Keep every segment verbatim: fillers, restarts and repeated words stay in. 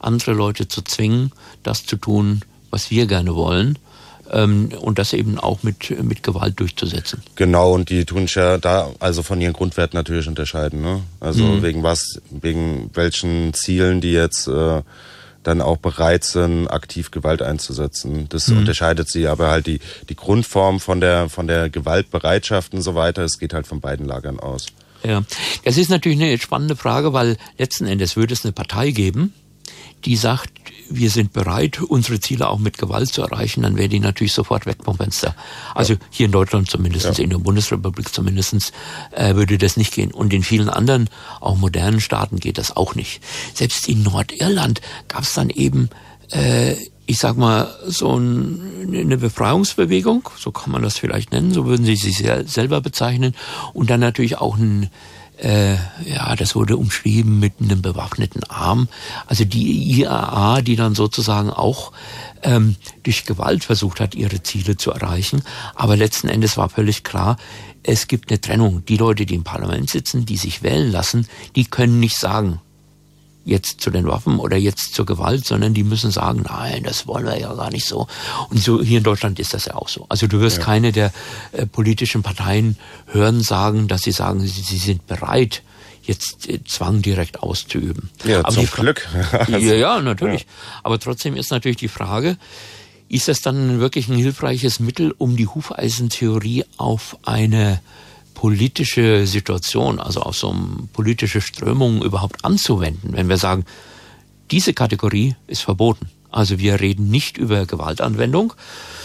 andere Leute zu zwingen, das zu tun, was wir gerne wollen. Und das eben auch mit, mit Gewalt durchzusetzen. Genau, und die tun sich ja da also von ihren Grundwerten natürlich unterscheiden. Ne? Also mhm. wegen was, wegen welchen Zielen die jetzt äh, dann auch bereit sind, aktiv Gewalt einzusetzen. Das mhm. unterscheidet sie, aber halt die, die Grundform von der, von der Gewaltbereitschaft und so weiter, es geht halt von beiden Lagern aus. Ja, das ist natürlich eine spannende Frage, weil letzten Endes würde es eine Partei geben, die sagt, wir sind bereit, unsere Ziele auch mit Gewalt zu erreichen, dann wäre die natürlich sofort weg vom Fenster. Also ja. hier in Deutschland zumindest, ja. in der Bundesrepublik zumindest, äh, würde das nicht gehen. Und in vielen anderen, auch modernen Staaten geht das auch nicht. Selbst in Nordirland gab es dann eben, äh, ich sag mal, so ein, eine Befreiungsbewegung, so kann man das vielleicht nennen, so würden sie sich selber bezeichnen. Und dann natürlich auch ein Äh, ja, das wurde umschrieben mit einem bewaffneten Arm. Also die I A A, die dann sozusagen auch ähm, durch Gewalt versucht hat, ihre Ziele zu erreichen. Aber letzten Endes war völlig klar, es gibt eine Trennung. Die Leute, die im Parlament sitzen, die sich wählen lassen, die können nicht sagen, jetzt zu den Waffen oder jetzt zur Gewalt, sondern die müssen sagen, nein, das wollen wir ja gar nicht so. Und so hier in Deutschland ist das ja auch so. Also du wirst ja. keine der äh, politischen Parteien hören sagen, dass sie sagen, sie, sie sind bereit, jetzt äh, Zwang direkt auszuüben. Ja, aber zum die Fra- Glück. ja, ja, natürlich. Ja. Aber trotzdem ist natürlich die Frage, ist das dann wirklich ein hilfreiches Mittel, um die Hufeisentheorie auf eine politische Situation, also auf so eine politische Strömung überhaupt anzuwenden, wenn wir sagen, diese Kategorie ist verboten. Also wir reden nicht über Gewaltanwendung.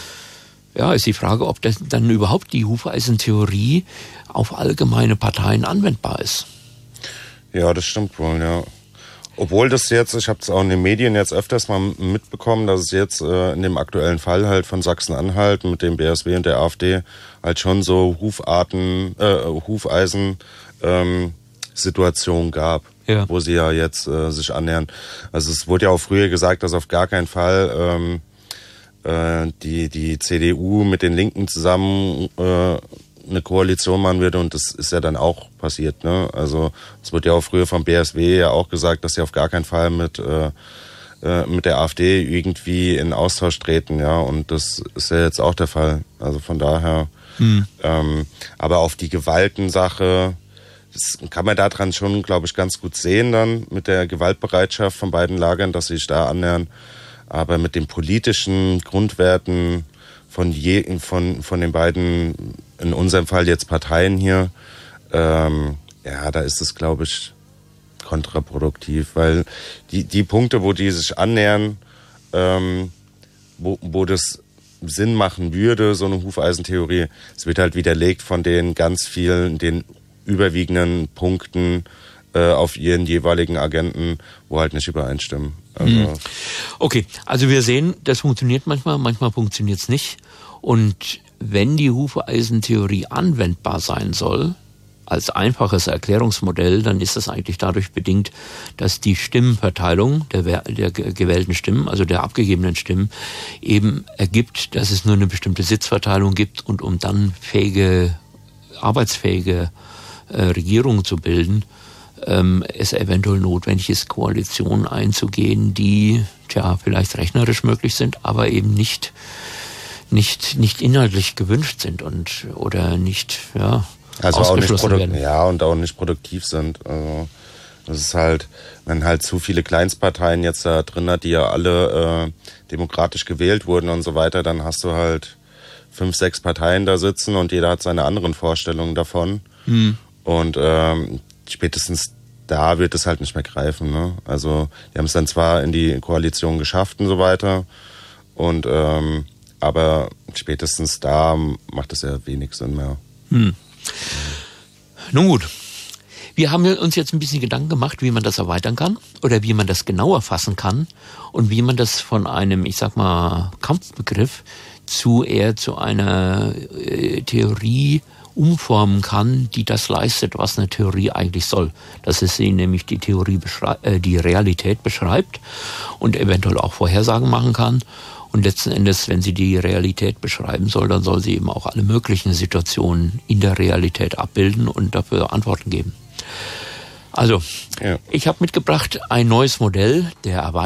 Ja, ist die Frage, ob das dann überhaupt die Hufeisentheorie auf allgemeine Parteien anwendbar ist. Ja, das stimmt wohl, ja. Obwohl das jetzt, ich habe es auch in den Medien jetzt öfters mal mitbekommen, dass es jetzt äh, in dem aktuellen Fall halt von Sachsen-Anhalt mit dem B S W und der AfD halt schon so Hufarten, äh, Hufeisen ähm, Situationen gab, ja. wo sie ja jetzt äh, sich annähern. Also es wurde ja auch früher gesagt, dass auf gar keinen Fall ähm, äh, die die C D U mit den Linken zusammen äh, eine Koalition machen würde, und das ist ja dann auch passiert, ne? Also es wurde ja auch früher vom B S W ja auch gesagt, dass sie auf gar keinen Fall mit äh, äh, mit der AfD irgendwie in Austausch treten, ja, und das ist ja jetzt auch der Fall. Also von daher, hm. ähm, aber auf die Gewaltensache, das kann man daran schon, glaube ich, ganz gut sehen dann mit der Gewaltbereitschaft von beiden Lagern, dass sie sich da annähern, aber mit den politischen Grundwerten von je, von von den beiden, in unserem Fall jetzt Parteien hier, ähm, ja, da ist es, glaube ich, kontraproduktiv, weil die die Punkte, wo die sich annähern, ähm, wo wo das Sinn machen würde, so eine Hufeisentheorie, es wird halt widerlegt von den ganz vielen, den überwiegenden Punkten äh, auf ihren jeweiligen Agenten, wo halt nicht übereinstimmen. Also okay, also wir sehen, das funktioniert manchmal, manchmal funktioniert es nicht. Und wenn die Hufeisentheorie anwendbar sein soll, als einfaches Erklärungsmodell, dann ist das eigentlich dadurch bedingt, dass die Stimmenverteilung der, der gewählten Stimmen, also der abgegebenen Stimmen, eben ergibt, dass es nur eine bestimmte Sitzverteilung gibt, und um dann fähige, arbeitsfähige äh, Regierungen zu bilden, ähm, es eventuell notwendig ist, Koalitionen einzugehen, die tja vielleicht rechnerisch möglich sind, aber eben nicht nicht nicht inhaltlich gewünscht sind und oder nicht ja also auch nicht produ- werden. Ja, und auch nicht produktiv sind. Also das ist halt, wenn halt zu viele Kleinstparteien jetzt da drin hat, die ja alle äh, demokratisch gewählt wurden und so weiter, dann hast du halt fünf, sechs Parteien da sitzen und jeder hat seine anderen Vorstellungen davon. Hm. Und ähm, spätestens da wird es halt nicht mehr greifen. Ne? Also die haben es dann zwar in die Koalition geschafft und so weiter, und ähm, aber spätestens da macht es ja wenig Sinn mehr. Hm. Nun gut, wir haben uns jetzt ein bisschen Gedanken gemacht, wie man das erweitern kann oder wie man das genauer fassen kann und wie man das von einem, ich sag mal, Kampfbegriff zu eher zu einer äh, Theorie umformen kann, die das leistet, was eine Theorie eigentlich soll. Dass es sie nämlich die Theorie beschrei- äh, die Realität beschreibt und eventuell auch Vorhersagen machen kann. Und letzten Endes, wenn sie die Realität beschreiben soll, dann soll sie eben auch alle möglichen Situationen in der Realität abbilden und dafür Antworten geben. Also, ja. Ich habe mitgebracht ein neues Modell der Erweiterung